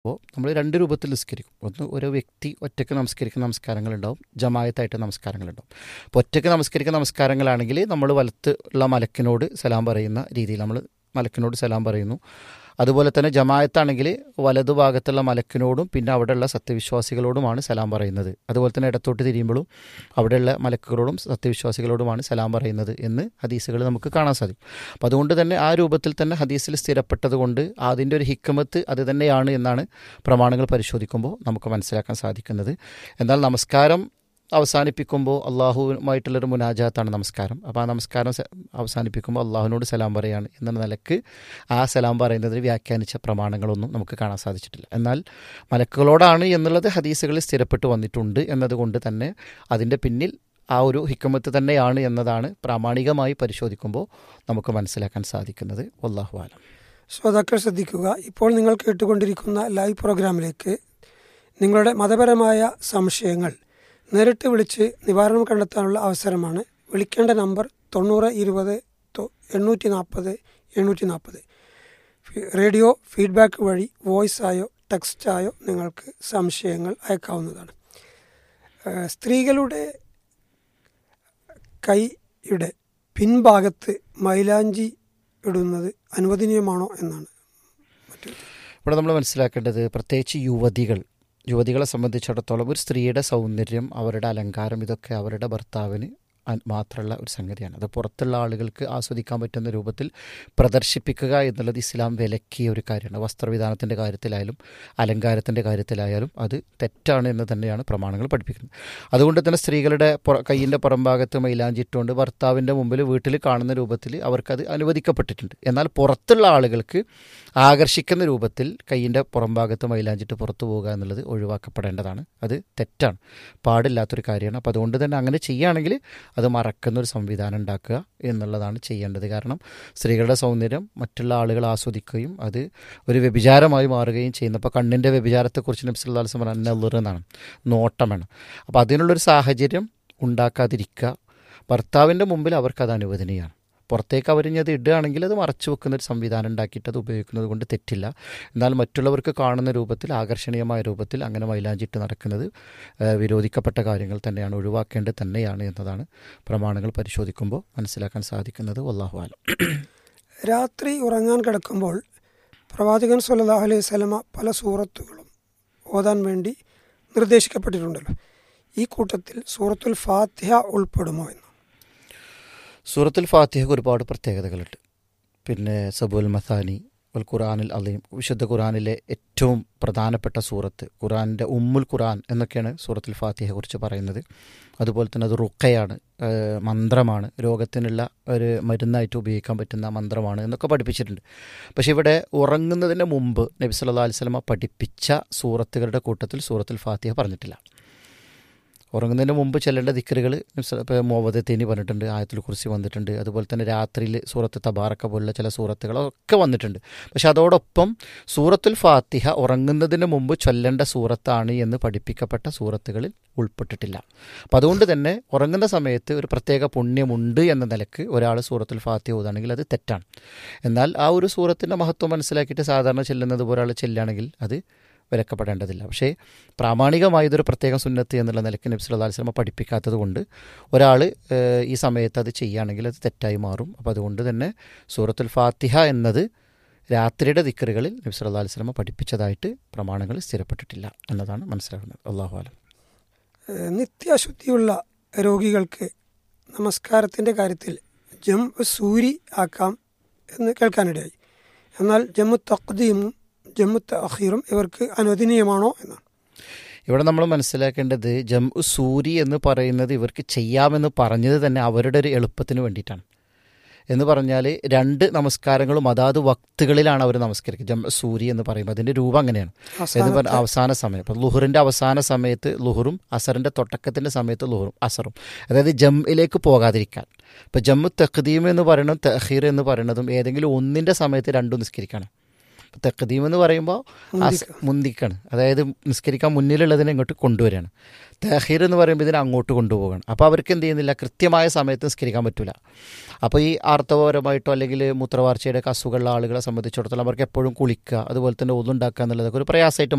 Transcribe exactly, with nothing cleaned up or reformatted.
അപ്പോൾ നമ്മൾ രണ്ട് രൂപത്തിൽ നിസ്കരിക്കും. ഒന്ന്, ഓരോ വ്യക്തി ഒറ്റയ്ക്ക് നമസ്കരിക്കുന്ന നമസ്കാരങ്ങളുണ്ടാവും, ജമായത്തായിട്ട് നമസ്കാരങ്ങളുണ്ടാവും. അപ്പോൾ ഒറ്റയ്ക്ക് നമസ്കരിക്കുന്ന നമസ്കാരങ്ങളാണെങ്കിൽ നമ്മൾ വലത്ത് ഉള്ള മലക്കിനോട് സലാം പറയുന്ന രീതിയിൽ നമ്മൾ മലക്കിനോട് സലാം പറയുന്നു. അതുപോലെ തന്നെ ജമായത്താണെങ്കിൽ വലതുഭാഗത്തുള്ള മലക്കിനോടും പിന്നെ അവിടെയുള്ള സത്യവിശ്വാസികളോടുമാണ് സലാം പറയുന്നത്. അതുപോലെ തന്നെ ഇടത്തോട്ട് തിരിയുമ്പോഴും അവിടെയുള്ള മലക്കുകളോടും സത്യവിശ്വാസികളോടുമാണ് സലാം പറയുന്നത് എന്ന് ഹദീസുകൾ നമുക്ക് കാണാൻ സാധിക്കും. അപ്പം അതുകൊണ്ട് തന്നെ ആ രൂപത്തിൽ തന്നെ ഹദീസിൽ സ്ഥിരപ്പെട്ടത് കൊണ്ട് അതിൻ്റെ ഒരു ഹിക്മത്ത് അത് തന്നെയാണ് എന്നാണ് പ്രമാണങ്ങൾ പരിശോധിക്കുമ്പോൾ നമുക്ക് മനസ്സിലാക്കാൻ സാധിക്കുന്നത്. എന്നാൽ നമസ്കാരം അവസാനിപ്പിക്കുമ്പോൾ അള്ളാഹുവുമായിട്ടുള്ളൊരു മുനാജാത്താണ് നമസ്കാരം. അപ്പോൾ ആ നമസ്കാരം അവസാനിപ്പിക്കുമ്പോൾ അള്ളാഹുവിനോട് സലാം പറയുകയാണ് എന്ന നിലക്ക് ആ സലാം പറയുന്നതിന് വ്യാഖ്യാനിച്ച പ്രമാണങ്ങളൊന്നും നമുക്ക് കാണാൻ സാധിച്ചിട്ടില്ല. എന്നാൽ മലക്കുകളോടാണ് എന്നുള്ളത് ഹദീസുകളിൽ സ്ഥിരപ്പെട്ടു വന്നിട്ടുണ്ട് എന്നതുകൊണ്ട് തന്നെ അതിൻ്റെ പിന്നിൽ ആ ഒരു ഹിക്മത്ത് തന്നെയാണ് എന്നതാണ് പ്രാമാണികമായി പരിശോധിക്കുമ്പോൾ നമുക്ക് മനസ്സിലാക്കാൻ സാധിക്കുന്നത്. വല്ലാഹു ആലം. ശ്രോതാക്കൾ ശ്രദ്ധിക്കുക, ഇപ്പോൾ നിങ്ങൾ കേട്ടുകൊണ്ടിരിക്കുന്ന ലൈവ് പ്രോഗ്രാമിലേക്ക് നിങ്ങളുടെ മതപരമായ സംശയങ്ങൾ നേരിട്ട് വിളിച്ച് നിവാരണം കണ്ടെത്താനുള്ള അവസരമാണ്. വിളിക്കേണ്ട നമ്പർ തൊണ്ണൂറ് ഇരുപത് എണ്ണൂറ്റി നാൽപ്പത് എണ്ണൂറ്റി നാൽപ്പത്. റേഡിയോ ഫീഡ്ബാക്ക് വഴി വോയിസായോ ടെക്സ്റ്റായോ നിങ്ങൾക്ക് സംശയങ്ങൾ അയക്കാവുന്നതാണ്. സ്ത്രീകളുടെ കൈയുടെ പിൻഭാഗത്ത് മൈലാഞ്ചി ഇടുന്നത് അനുവദനീയമാണോ എന്നാണ് മറ്റൊരു. ഇവിടെ നമ്മൾ മനസ്സിലാക്കേണ്ടത് പ്രത്യേകിച്ച് യുവതികൾ യുവതികളെ സംബന്ധിച്ചിടത്തോളം ഒരു സ്ത്രീയുടെ സൗന്ദര്യം, അവരുടെ അലങ്കാരം, ഇതൊക്കെ അവരുടെ ഭർത്താവിന് മാത്രമുള്ള ഒരു സംഗതിയാണ്. അത് പുറത്തുള്ള ആളുകൾക്ക് ആസ്വദിക്കാൻ പറ്റുന്ന രൂപത്തിൽ പ്രദർശിപ്പിക്കുക എന്നുള്ളത് ഇസ്ലാം വിലക്കിയ ഒരു കാര്യമാണ്. വസ്ത്രവിധാനത്തിൻ്റെ കാര്യത്തിലായാലും അലങ്കാരത്തിൻ്റെ കാര്യത്തിലായാലും അത് തെറ്റാണ് എന്ന് തന്നെയാണ് പ്രമാണങ്ങൾ പഠിപ്പിക്കുന്നത്. അതുകൊണ്ട് തന്നെ സ്ത്രീകളുടെ കയ്യിൻ്റെ പുറംഭാഗത്ത് മൈലാഞ്ചിട്ടുകൊണ്ട് ഭർത്താവിൻ്റെ മുമ്പിൽ വീട്ടിൽ കാണുന്ന രൂപത്തിൽ അവർക്കത് അനുവദിക്കപ്പെട്ടിട്ടുണ്ട്. എന്നാൽ പുറത്തുള്ള ആളുകൾക്ക് ആകർഷിക്കുന്ന രൂപത്തിൽ കയ്യിൻ്റെ പുറംഭാഗത്ത് മൈലാഞ്ചിട്ട് പുറത്തു പോകുക എന്നുള്ളത് ഒഴിവാക്കപ്പെടേണ്ടതാണ്. അത് തെറ്റാണ്, പാടില്ലാത്തൊരു കാര്യമാണ്. അപ്പോൾ അതുകൊണ്ട് തന്നെ അങ്ങനെ ചെയ്യുകയാണെങ്കിൽ അത് മറക്കുന്നൊരു സംവിധാനം ഉണ്ടാക്കുക എന്നുള്ളതാണ് ചെയ്യേണ്ടത്. കാരണം സ്ത്രീകളുടെ സൗന്ദര്യം മറ്റുള്ള ആളുകൾ ആസ്വദിക്കുകയും അത് ഒരു വ്യഭിചാരമായി മാറുകയും ചെയ്യുന്നു. അപ്പോൾ കണ്ണിൻ്റെ വ്യഭിചാരത്തെക്കുറിച്ച് നബി സല്ലല്ലാഹു അലൈഹി വസല്ലം പറഞ്ഞ നളർ എന്നാണ്, നോട്ടമാണ്. അപ്പോൾ അതിനുള്ളൊരു സാഹചര്യം ഉണ്ടാക്കാതിരിക്കുക. ഭർത്താവിൻ്റെ മുമ്പിൽ അവർക്കത് അനുവദനീയമാണ്. പുറത്തേക്ക് അവരിഞ്ഞത് ഇടുകയാണെങ്കിൽ അത് മറച്ചു വെക്കുന്നൊരു സംവിധാനം ഉണ്ടാക്കിയിട്ട് അത് ഉപയോഗിക്കുന്നത് കൊണ്ട് തെറ്റില്ല. എന്നാൽ മറ്റുള്ളവർക്ക് കാണുന്ന രൂപത്തിൽ, ആകർഷണീയമായ രൂപത്തിൽ അങ്ങനെ മൈലാഞ്ചിട്ട് നടക്കുന്നത് വിരോധിക്കപ്പെട്ട കാര്യങ്ങൾ തന്നെയാണ്, ഒഴിവാക്കേണ്ടത് തന്നെയാണ് എന്നതാണ് പ്രമാണങ്ങൾ പരിശോധിക്കുമ്പോൾ മനസ്സിലാക്കാൻ സാധിക്കുന്നത്. വല്ലാഹു ആലം. രാത്രി ഉറങ്ങാൻ കിടക്കുമ്പോൾ പ്രവാചകൻ സ്വല്ലല്ലാഹു അലൈഹി വസല്ലമ പല സൂറത്തുകളും ഓതാൻ വേണ്ടി നിർദ്ദേശിക്കപ്പെട്ടിട്ടുണ്ടല്ലോ. ഈ കൂട്ടത്തിൽ സൂറത്തുൽ ഫാത്തിഹ ഉൾപ്പെടുമോ എന്ന്? സൂറത്തുൽ ഫാത്തിഹയ്ക്ക് ഒരുപാട് പ്രത്യേകതകളുണ്ട്. പിന്നെ സബുൽ മസാനി വൽ ഖുർആനിൽ അലീം, വിശുദ്ധ ഖുർആനിലെ ഏറ്റവും പ്രധാനപ്പെട്ട സൂറത്ത്, ഖുർആനിൻ്റെ ഉമ്മുൽ ഖുർആൻ എന്നൊക്കെയാണ് സൂറത്തുൽ ഫാത്തിഹയെ കുറിച്ച് പറയുന്നത്. അതുപോലെ തന്നെ അത് റുഖയാണ്, മന്ത്രമാണ്, രോഗത്തിനുള്ള ഒരു മരുന്നായിട്ട് ഉപയോഗിക്കാൻ പറ്റുന്ന മന്ത്രമാണ് എന്നൊക്കെ പഠിപ്പിച്ചിട്ടുണ്ട്. പക്ഷേ ഇവിടെ ഉറങ്ങുന്നതിന് മുമ്പ് നബി സല്ലല്ലാഹു അലൈഹി വസല്ലമ പഠിപ്പിച്ച സൂറത്തുകളുടെ കൂട്ടത്തിൽ സൂറത്തുൽ ഫാത്തിഹ പറഞ്ഞിട്ടില്ല. ഉറങ്ങുന്നതിന് മുമ്പ് ചെല്ലേണ്ട ദിക്റുകൾ ഇപ്പോൾ മുഅവ്വദത്തൈനി പറഞ്ഞിട്ടുണ്ട്, ആയത്തുൽ കുർസി വന്നിട്ടുണ്ട്. അതുപോലെ തന്നെ രാത്രിയിൽ സൂറത്ത് തബാറക്ക പോലുള്ള ചില സൂറത്തുകളൊക്കെ വന്നിട്ടുണ്ട്. പക്ഷെ അതോടൊപ്പം സൂറത്തുൽ ഫാത്തിഹ ഉറങ്ങുന്നതിന് മുമ്പ് ചൊല്ലേണ്ട സൂറത്താണ് എന്ന് പഠിപ്പിക്കപ്പെട്ട സൂറത്തുകളിൽ ഉൾപ്പെട്ടിട്ടില്ല. അപ്പം അതുകൊണ്ട് തന്നെ ഉറങ്ങുന്ന സമയത്ത് ഒരു പ്രത്യേക പുണ്യമുണ്ട് എന്ന നിലക്ക് ഒരാൾ സൂറത്തുൽ ഫാത്തിഹ ഓതാണെങ്കിൽ അത് തെറ്റാണ്. എന്നാൽ ആ ഒരു സൂറത്തിൻ്റെ മഹത്വം മനസ്സിലാക്കിയിട്ട് സാധാരണ ചെല്ലുന്നത് പോലെ ഒരാൾ ചെല്ലുകയാണെങ്കിൽ അത് വിലക്കപ്പെടേണ്ടതില്ല. പക്ഷേ പ്രാമാണികമായ ഇതൊരു പ്രത്യേകം സുന്നത്ത് എന്നുള്ള നിലയ്ക്ക് നബി സല്ലല്ലാഹു അലൈഹി വസല്ലം പഠിപ്പിക്കാത്തത് കൊണ്ട് ഒരാൾ ഈ സമയത്ത് അത് ചെയ്യുകയാണെങ്കിൽ അത് തെറ്റായി മാറും. അപ്പോൾ അതുകൊണ്ട് തന്നെ സൂറത്തുൽ ഫാത്തിഹ എന്നത് രാത്രിയുടെ ദിക്റുകളിൽ നബി സല്ലല്ലാഹു അലൈഹി വസല്ലം പഠിപ്പിച്ചതായിട്ട് പ്രമാണങ്ങൾ സ്ഥിരപ്പെട്ടിട്ടില്ല എന്നതാണ് മനസ്സിലാക്കുന്നത്. അല്ലാഹു അലം. നിത്യാശുദ്ധിയുള്ള രോഗികൾക്ക് നമസ്കാരത്തിൻ്റെ കാര്യത്തിൽ ജം സൂരി ആക്കാം എന്ന് കേൾക്കാനിടയായി. എന്നാൽ ജമ്മു തഖ്ദീമും ജമ്മു തഅഖീറും ഇവർക്ക് അനുവദനീയമാണോ എന്നാണ്. ഇവിടെ നമ്മൾ മനസ്സിലാക്കേണ്ടത് ജംഉ സൂരി എന്ന് പറയുന്നത് ഇവർക്ക് ചെയ്യാമെന്ന് പറഞ്ഞത് തന്നെ അവരുടെ ഒരു എളുപ്പത്തിന് വേണ്ടിയിട്ടാണ്. എന്ന് പറഞ്ഞാൽ രണ്ട് നമസ്കാരങ്ങളും അതാത് വക്തുകളിലാണ് അവർ നമസ്കരിക്കുക. ജംഉ സൂരി എന്ന് പറയുമ്പോൾ അതിൻ്റെ രൂപം അങ്ങനെയാണ്. എന്ന് പറഞ്ഞാൽ അവസാന സമയം, ഇപ്പം ലുഹറിൻ്റെ അവസാന സമയത്ത് ലുഹറും അസറിൻ്റെ തുടക്കത്തിൻ്റെ സമയത്ത് ലുഹറും അസറും, അതായത് ജംഇലേക്ക് പോകാതിരിക്കാൻ. ഇപ്പോൾ ജമ്മു തഖ്ദീം എന്ന് പറയുന്നതും തഅഖീർ എന്ന് പറയുന്നതും ഏതെങ്കിലും ഒന്നിൻ്റെ സമയത്ത് രണ്ടും നിസ്കരിക്കണം. തഖദീം എന്ന് പറയുമ്പോൾ മുന്തിക്കാണ്, അതായത് നിസ്കരിക്കാൻ മുന്നിലുള്ളതിനെ ഇങ്ങോട്ട് കൊണ്ടുവരികയാണ്. തഹീർ എന്ന് പറയുമ്പോൾ ഇതിനെ അങ്ങോട്ട് കൊണ്ടുപോവുകയാണ്. അപ്പോൾ അവർക്ക് എന്ത് ചെയ്യുന്നില്ല, കൃത്യമായ സമയത്ത് നിസ്കരിക്കാൻ പറ്റില്ല. അപ്പോൾ ഈ ആർത്തവപരമായിട്ടോ അല്ലെങ്കിൽ മൂത്രവാർച്ചയുടെ ഒക്കെ അസുഖമുള്ള ആളുകളെ സംബന്ധിച്ചിടത്തോളം അവർക്ക് എപ്പോഴും കുളിക്കുക, അതുപോലെ തന്നെ ഒന്നുണ്ടാക്കുക എന്നുള്ളതൊക്കെ ഒരു പ്രയാസമായിട്ട്